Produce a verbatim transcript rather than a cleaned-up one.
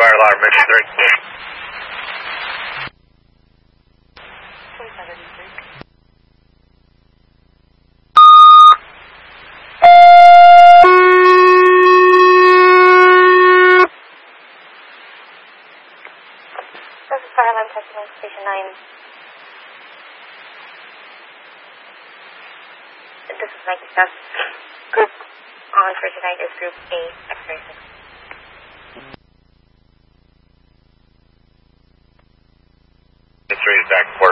fire alarm, mission thirty-six. This is fire alarm testing on station nine. This is Nike Stuff. Group on for tonight is Group A, X-ray six. X-ray is back for